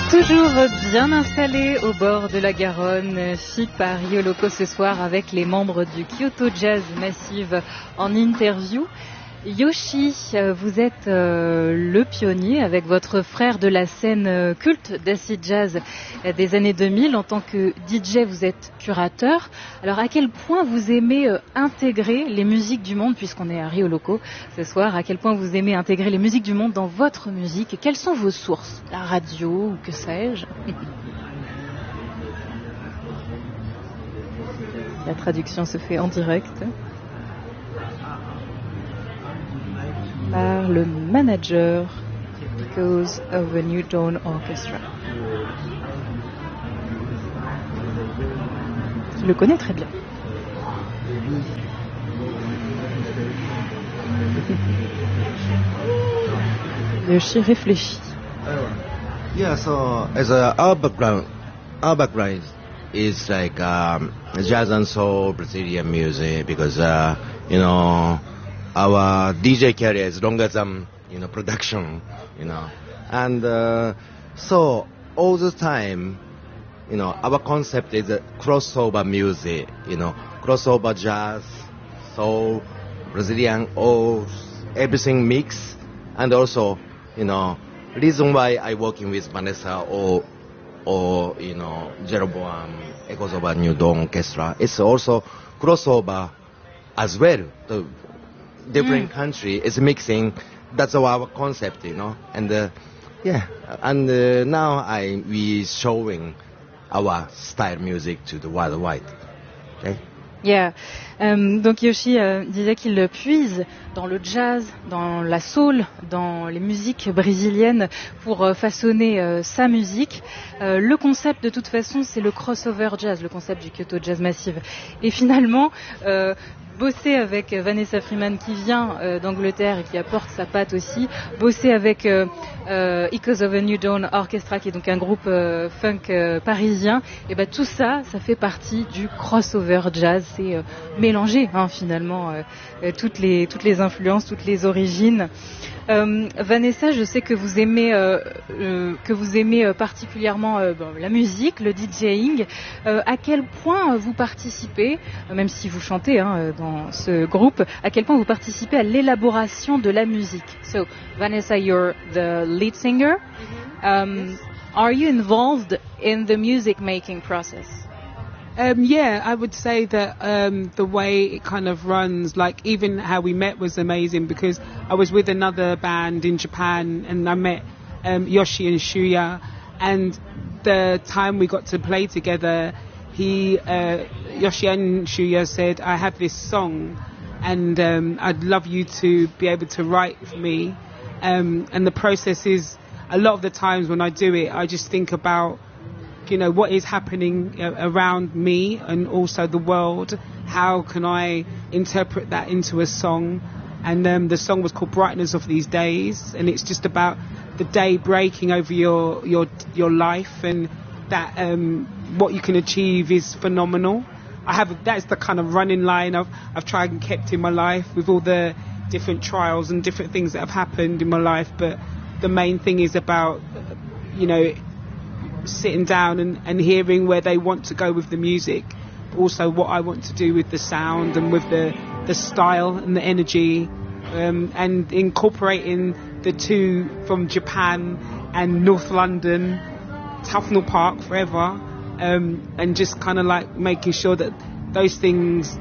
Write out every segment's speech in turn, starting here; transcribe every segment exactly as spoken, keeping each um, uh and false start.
Toujours bien installé au bord de la Garonne, Chyp à Rio Loco ce soir avec les membres du Kyoto Jazz Massive en interview. Yoshi, vous êtes euh, le pionnier avec votre frère de la scène culte d'acid jazz des années deux mille. En tant que D J, vous êtes curateur. Alors à quel point vous aimez euh, intégrer les musiques du monde, puisqu'on est à Rio Loco ce soir, à quel point vous aimez intégrer les musiques du monde dans votre musique? Quelles sont vos sources? La radio ou que sais-je? La traduction se fait en direct par le manager Echoes of a New Dawn Orchestra. Je le connais très bien. Yoshi réfléchit. Yeah, so as a, our background, our background is like um, jazz and soul, Brazilian music, because uh, you know. Our D J career is longer than, you know, production, you know. And uh, so all the time, you know, our concept is a crossover music, you know, crossover jazz, soul, Brazilian, all, everything mix. And also, you know, reason why I working with Vanessa or, or you know, Jeroboam, Echoes of a New Dawn Orchestra, it's also crossover as well. The, different mm. country is mixing. That's our concept, you know. And uh, yeah, and uh, now I we showing our style music to the worldwide. Okay. Yeah. Um, donc Yoshi euh, disait qu'il puise dans le jazz, dans la soul, dans les musiques brésiliennes pour euh, façonner euh, sa musique. Euh, le concept de toute façon, c'est le crossover jazz, le concept du Kyoto Jazz Massive. Et finalement, euh, bosser avec Vanessa Freeman qui vient euh, d'Angleterre et qui apporte sa patte aussi, bosser avec euh, euh, Echoes of a New Dawn Orchestra qui est donc un groupe euh, funk euh, parisien, et ben tout ça, ça fait partie du crossover jazz. C'est euh, mélanger hein, finalement euh, toutes les toutes les influences, toutes les origines. Euh, Vanessa, je sais que vous aimez euh, euh, que vous aimez euh, particulièrement euh, bon, la musique, le DJing. Euh, à quel point vous participez, même si vous chantez hein, dans ce groupe, à quel point vous participez à l'élaboration de la musique? So, Vanessa, you're the lead singer. Um, yes. Are you involved in the music making process? Um, yeah, I would say that um, the way it kind of runs, like even how we met was amazing because I was with another band in Japan and I met um, Yoshi and Shuya, and the time we got to play together, he, uh, Yoshi and Shuya said, I have this song and um, I'd love you to be able to write for me. Um, and the process is, a lot of the times when I do it, I just think about you know, what is happening around me and also the world. How can I interpret that into a song? And um, the song was called Brightness of These Days, and it's just about the day breaking over your your your life, and that um, what you can achieve is phenomenal. I have that's the kind of running line I've I've tried and kept in my life with all the different trials and different things that have happened in my life. But the main thing is about, you know, sitting down and, and hearing where they want to go with the music, but also what I want to do with the sound and with the, the style and the energy, um, and incorporating the two from Japan and North London, Tufnell Park forever, um, and just kind of like making sure that those things,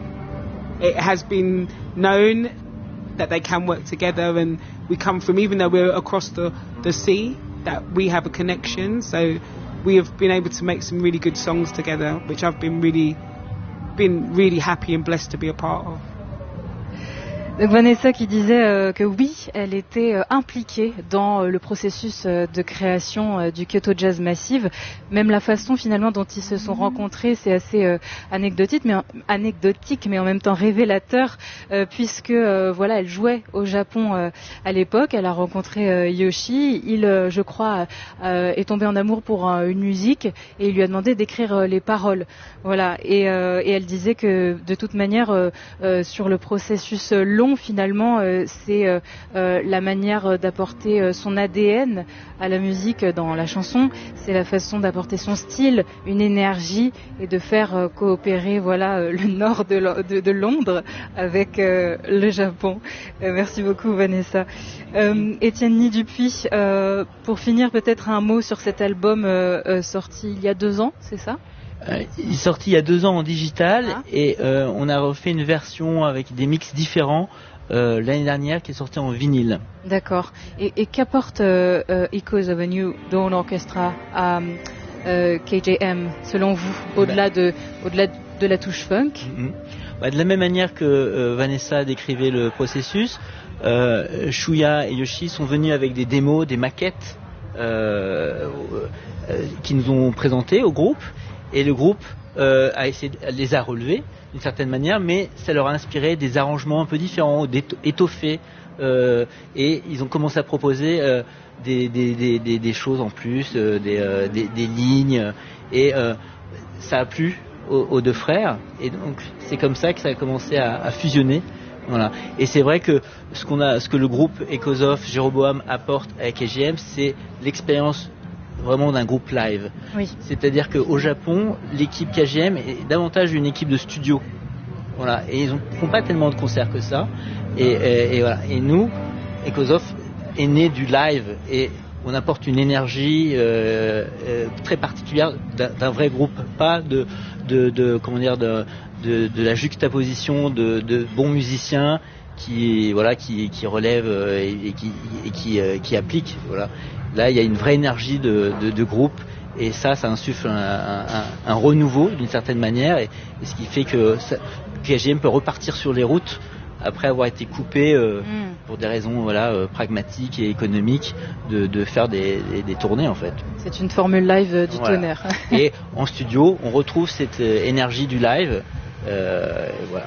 it has been known that they can work together, and we come from, even though we're across the, the sea, that we have a connection. So we have been able to make some really good songs together, which I've been really, been really happy and blessed to be a part of. Donc Vanessa qui disait euh, que oui, elle était euh, impliquée dans euh, le processus euh, de création euh, du Kyoto Jazz Massive. Même la façon finalement dont ils se sont rencontrés, c'est assez euh, anecdotique, mais anecdotique, mais en même temps révélateur, euh, puisque euh, voilà, elle jouait au Japon euh, à l'époque. Elle a rencontré euh, Yoshi. Il, euh, je crois, euh, est tombé en amour pour euh, une musique et il lui a demandé d'écrire euh, les paroles. Voilà. Et, euh, et elle disait que de toute manière, euh, euh, sur le processus long salon, finalement, euh, c'est euh, euh, la manière d'apporter euh, son A D N à la musique dans la chanson. C'est la façon d'apporter son style, une énergie et de faire euh, coopérer, voilà, euh, le nord de, de, de Londres avec euh, le Japon. Euh, merci beaucoup, Vanessa. Euh, Étienne Ni-Dupuis, euh, pour finir, peut-être un mot sur cet album euh, euh, sorti il y a deux ans, c'est ça? Euh, il est sorti il y a deux ans en digital ah. et euh, on a refait une version avec des mix différents euh, l'année dernière qui est sortie en vinyle. D'accord. Et, et qu'apporte euh, euh, Echoes of a New Dawn Orchestra à euh, K J M selon vous, au-delà de, au-delà de la touche funk? Mm-hmm. Bah, de la même manière que euh, Vanessa décrivait le processus, euh, Shuya et Yoshi sont venus avec des démos, des maquettes euh, euh, qui nous ont présentées au groupe. Et le groupe euh, a essayé, les a relevés d'une certaine manière, mais ça leur a inspiré des arrangements un peu différents, étoffés, euh, et ils ont commencé à proposer euh, des, des, des, des, des choses en plus, euh, des, euh, des, des lignes, et euh, ça a plu aux, aux deux frères, et donc c'est comme ça que ça a commencé à, à fusionner. Voilà. Et c'est vrai que ce qu'on a, ce que le groupe Echoes of Jéroboam apporte à K J M, c'est l'expérience vraiment d'un groupe live. Oui. C'est-à-dire qu'au Japon, l'équipe K J M est davantage une équipe de studio. Voilà. Et ils ne font pas tellement de concerts que ça. Et, et, et voilà. Et nous, Echoes of est né du live et on apporte une énergie euh, euh, très particulière d'un, d'un vrai groupe, pas de, de, de comment dire, de, de, de la juxtaposition de, de bons musiciens qui voilà qui, qui relèvent et, et qui et qui, euh, qui appliquent. Voilà. Là, il y a une vraie énergie de, de, de groupe et ça, ça insuffle un, un, un renouveau d'une certaine manière et, et ce qui fait que ça, K J M peut repartir sur les routes après avoir été coupé euh, mm. pour des raisons voilà euh, pragmatiques et économiques de, de faire des, des, des tournées en fait. C'est une formule live euh, du voilà. tonnerre. Et en studio, on retrouve cette euh, énergie du live. Euh, voilà.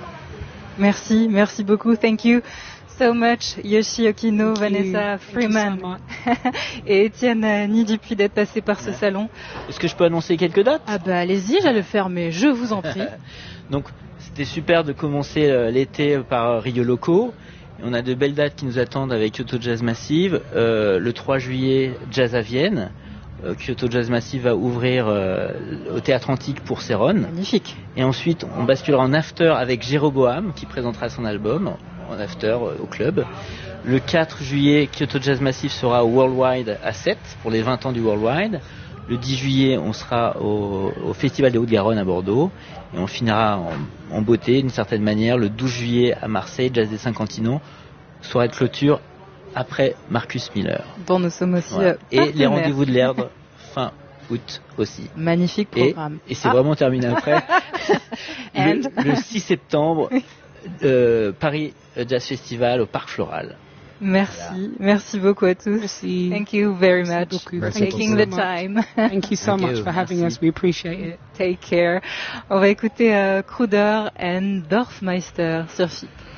Merci, merci beaucoup. Thank you so much, Yoshi Okino, Thank Vanessa you. Freeman So et Étienne Ni-Dupuis d'être passé par ce ouais. salon. Est-ce que je peux annoncer quelques dates? Ah bah allez-y, j'allais le faire, mais je vous en prie. Donc c'était super de commencer euh, l'été par Rio Loco. On a de belles dates qui nous attendent avec Kyoto Jazz Massive. Euh, le trois juillet, Jazz à Vienne. Euh, Kyoto Jazz Massive va ouvrir euh, au Théâtre Antique pour Céron. Magnifique. Et ensuite, on basculera en after avec Jéroboam qui présentera son album en after euh, au club. Le quatre juillet, Kyoto Jazz Massive sera au Worldwide à Sète pour les vingt ans du Worldwide. Le dix juillet, on sera au, au Festival des Hauts-de-Garonne à Bordeaux. Et on finira en, en beauté d'une certaine manière le douze juillet à Marseille, Jazz des Cinquantinons, soirée de clôture après Marcus Miller. Dont nous sommes aussi voilà. euh, Et les rendez-vous de l'Erdre fin août aussi. Magnifique programme. Et, et c'est ah. vraiment terminé après. le, le six septembre, euh, Paris Jazz Festival au Parc Floral. Merci, voilà. Merci beaucoup à tous. Merci. Thank you very much for taking the time. Thank you so Thank much you. for having Merci. us. We appreciate it. Take care. On va écouter euh, Kruder and Dorfmeister sur F I P.